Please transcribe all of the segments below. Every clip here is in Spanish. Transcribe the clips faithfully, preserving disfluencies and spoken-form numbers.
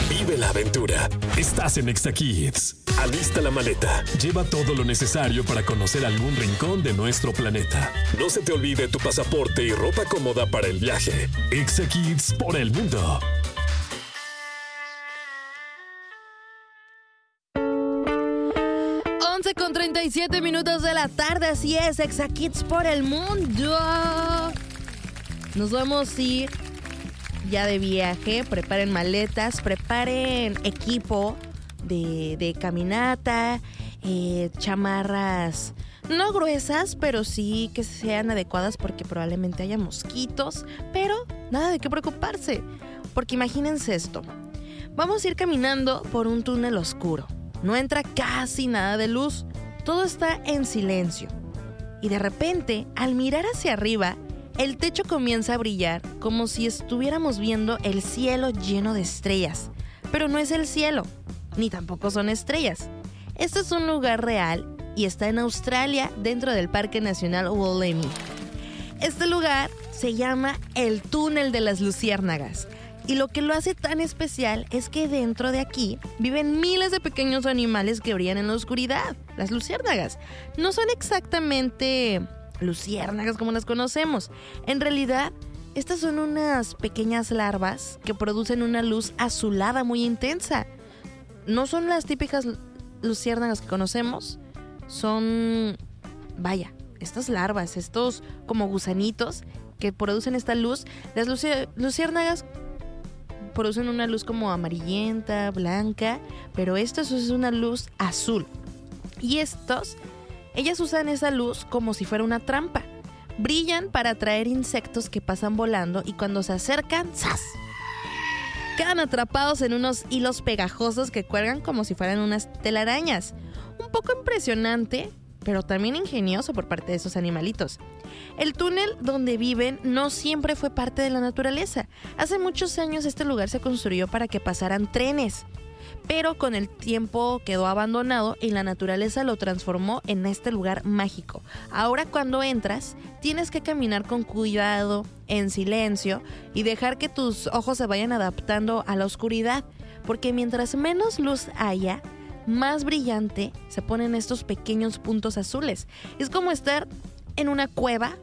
Vive la aventura. Estás en Exa Kids. Alista la maleta. Lleva todo lo necesario para conocer algún rincón de nuestro planeta. No se te olvide tu pasaporte y ropa cómoda para el viaje. Exa Kids por el mundo. once con treinta y siete minutos de la tarde, así es, Exa Kids por el mundo. Nos vamos a ir ya de viaje. Preparen maletas, preparen equipo de, de caminata, eh, chamarras no gruesas, pero sí que sean adecuadas porque probablemente haya mosquitos, pero nada de qué preocuparse, porque imagínense esto. Vamos a ir caminando por un túnel oscuro. No entra casi nada de luz, todo está en silencio. Y de repente, al mirar hacia arriba, el techo comienza a brillar como si estuviéramos viendo el cielo lleno de estrellas. Pero no es el cielo, ni tampoco son estrellas. Este es un lugar real y está en Australia, dentro del Parque Nacional Wollemi. Este lugar se llama el Túnel de las Luciérnagas. Y lo que lo hace tan especial es que dentro de aquí viven miles de pequeños animales que brillan en la oscuridad, las luciérnagas. No son exactamente luciérnagas como las conocemos. En realidad, estas son unas pequeñas larvas que producen una luz azulada muy intensa. No son las típicas luciérnagas que conocemos, son, vaya, estas larvas, estos como gusanitos que producen esta luz. Las luci- luciérnagas producen una luz como amarillenta, blanca, pero esto es una luz azul. Y estos, ellas usan esa luz como si fuera una trampa. Brillan para atraer insectos que pasan volando y cuando se acercan, ¡zas!, quedan atrapados en unos hilos pegajosos que cuelgan como si fueran unas telarañas. Un poco impresionante, pero también ingenioso por parte de esos animalitos. El túnel donde viven no siempre fue parte de la naturaleza. Hace muchos años este lugar se construyó para que pasaran trenes, pero con el tiempo quedó abandonado y la naturaleza lo transformó en este lugar mágico. Ahora cuando entras, tienes que caminar con cuidado, en silencio, y dejar que tus ojos se vayan adaptando a la oscuridad, porque mientras menos luz haya, más brillante se ponen estos pequeños puntos azules. Es como estar en una cueva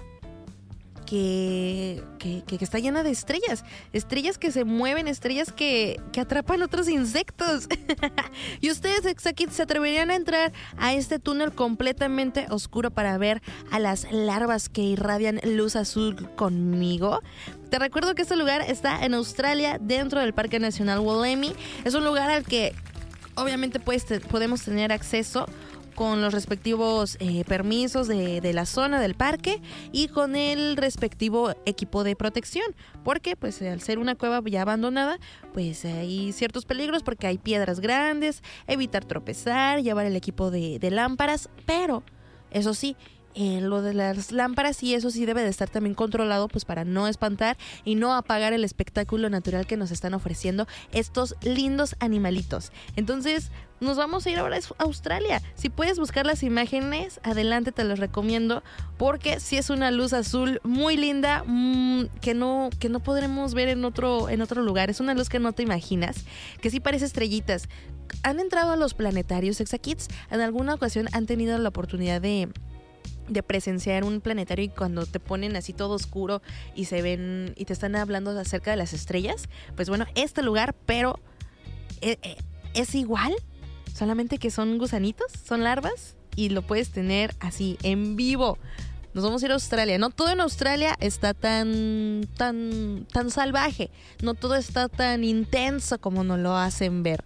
que, que, que está llena de estrellas. Estrellas que se mueven, estrellas que, que atrapan otros insectos. ¿Y ustedes, Exa Kids, se atreverían a entrar a este túnel completamente oscuro para ver a las larvas que irradian luz azul conmigo? Te recuerdo que este lugar está en Australia, dentro del Parque Nacional Wollemi. Es un lugar al que obviamente pues, te, podemos tener acceso con los respectivos eh, permisos de, de la zona del parque y con el respectivo equipo de protección, porque pues al ser una cueva ya abandonada, pues hay ciertos peligros porque hay piedras grandes, evitar tropezar, llevar el equipo de, de lámparas, pero eso sí, Eh, lo de las lámparas y eso sí debe de estar también controlado, pues para no espantar y no apagar el espectáculo natural que nos están ofreciendo estos lindos animalitos. Entonces nos vamos a ir ahora a Australia. Si puedes buscar las imágenes, adelante, te los recomiendo, porque sí es una luz azul muy linda, mmm, que no que no podremos ver en otro en otro lugar. Es una luz que no te imaginas, que sí parece estrellitas. ¿Han entrado a los planetarios, Exa Kids? ¿En alguna ocasión han tenido la oportunidad de de presenciar un planetario y cuando te ponen así todo oscuro y se ven y te están hablando acerca de las estrellas? Pues bueno, este lugar, pero es, es igual, solamente que son gusanitos, son larvas y lo puedes tener así en vivo. Nos vamos a ir a Australia. No todo en Australia está tan tan tan salvaje, no todo está tan intenso como nos lo hacen ver.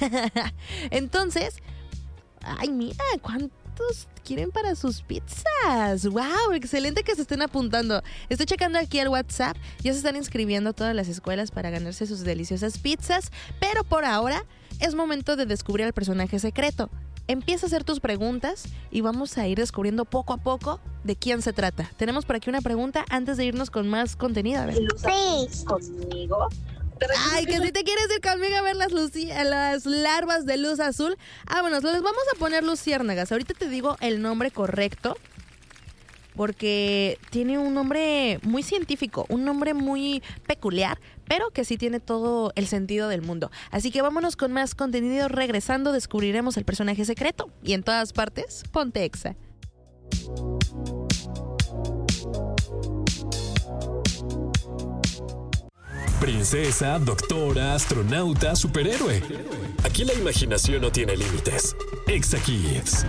Entonces, ay, mira cuánto quieren para sus pizzas. ¡Wow! Excelente que se estén apuntando. Estoy checando aquí el WhatsApp. Ya se están inscribiendo todas las escuelas para ganarse sus deliciosas pizzas. Pero por ahora es momento de descubrir al personaje secreto. Empieza a hacer tus preguntas y vamos a ir descubriendo poco a poco de quién se trata. Tenemos por aquí una pregunta antes de irnos con más contenido. A ver. Sí. ¿Conmigo? Ay, que si te quieres ir conmigo a ver las, luci- las larvas de luz azul. Ah, bueno, les vamos a poner luciérnagas. Ahorita te digo el nombre correcto, porque tiene un nombre muy científico, un nombre muy peculiar, pero que sí tiene todo el sentido del mundo. Así que vámonos con más contenido. Regresando, descubriremos el personaje secreto. Y en todas partes, ponte Exa. Princesa, doctora, astronauta, superhéroe. Aquí la imaginación no tiene límites. Exa Kids.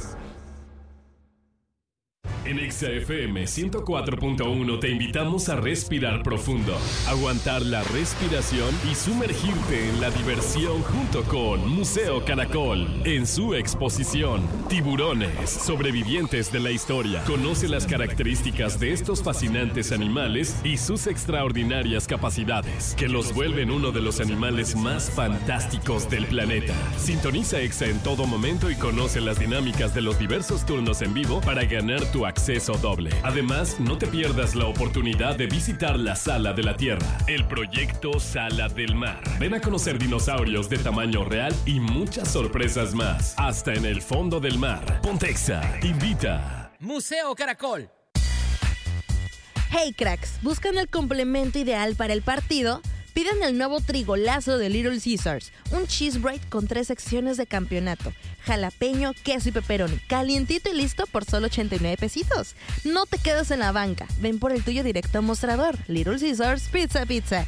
En Exa F M ciento cuatro punto uno te invitamos a respirar profundo, aguantar la respiración y sumergirte en la diversión junto con Museo Caracol. En su exposición, Tiburones, sobrevivientes de la historia. Conoce las características de estos fascinantes animales y sus extraordinarias capacidades, que los vuelven uno de los animales más fantásticos del planeta. Sintoniza Exa en todo momento y conoce las dinámicas de los diversos turnos en vivo para ganar tu acceso. Acceso doble. Además, no te pierdas la oportunidad de visitar la Sala de la Tierra, el proyecto Sala del Mar. Ven a conocer dinosaurios de tamaño real y muchas sorpresas más. Hasta en el fondo del mar. Ponte Exa invita. Museo Caracol. Hey cracks, ¿buscan el complemento ideal para el partido? Piden el nuevo trigolazo de Little Caesars, un cheese braid con tres secciones de campeonato, jalapeño, queso y pepperoni, calientito y listo por solo ochenta y nueve pesitos. No te quedes en la banca, ven por el tuyo directo a mostrador. Little Caesars Pizza Pizza.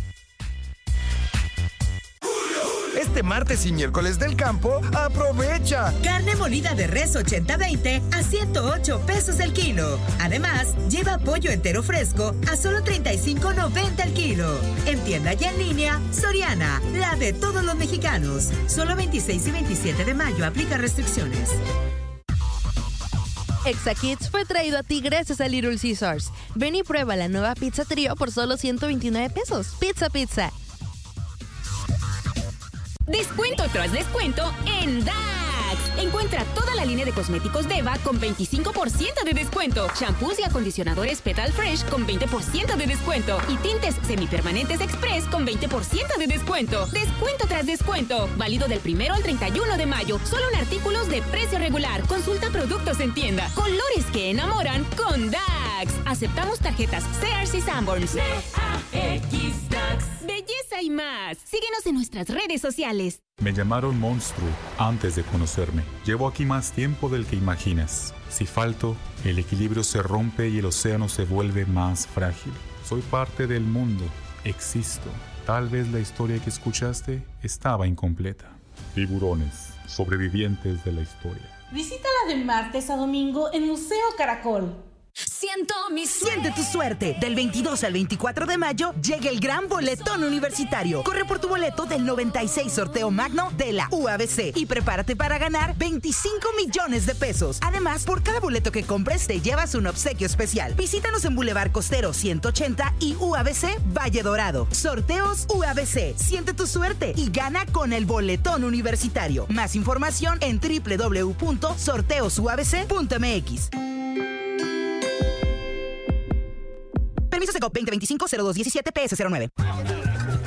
Este martes y miércoles del campo, aprovecha. Carne molida de res ochenta veinte a ciento ocho pesos el kilo. Además, lleva pollo entero fresco a solo treinta y cinco noventa el kilo. En tienda y en línea, Soriana, la de todos los mexicanos. Solo veintiséis y veintisiete de mayo, aplica restricciones. Exa Kids fue traído a ti gracias a Little Caesars. Ven y prueba la nueva pizza trío por solo ciento veintinueve pesos. Pizza Pizza. Descuento tras descuento en Dax. Encuentra toda la línea de cosméticos Deva con veinticinco por ciento de descuento. Shampoos y acondicionadores Petal Fresh con veinte por ciento de descuento. Y tintes semipermanentes Express con veinte por ciento de descuento. Descuento tras descuento. Válido del primero al treinta y uno de mayo. Solo en artículos de precio regular. Consulta productos en tienda. Colores que enamoran con Dax. Aceptamos tarjetas Sears y Sanborns. X Dax. Belleza y más. Síguenos en nuestras redes sociales. Me llamaron monstruo antes de conocerme. Llevo aquí más tiempo del que imaginas. Si falto, el equilibrio se rompe y el océano se vuelve más frágil. Soy parte del mundo. Existo. Tal vez la historia que escuchaste estaba incompleta. Tiburones, sobrevivientes de la historia. Visítala de martes a domingo en Museo Caracol. Siento mi suerte. Siente tu suerte. Del veintidós al veinticuatro de mayo llega el gran boletón universitario. Corre por tu boleto del noventa y seis sorteo magno de la U A B C y prepárate para ganar veinticinco millones de pesos. Además, por cada boleto que compres te llevas un obsequio especial. Visítanos en Boulevard Costero ciento ochenta y U A B C Valle Dorado. Sorteos U A B C. Siente tu suerte y gana con el boletón universitario. Más información en doble u doble u doble u punto sorteos u a b c punto m x. Permiso Seco veinte veinticinco cero dos diecisiete P S cero nueve.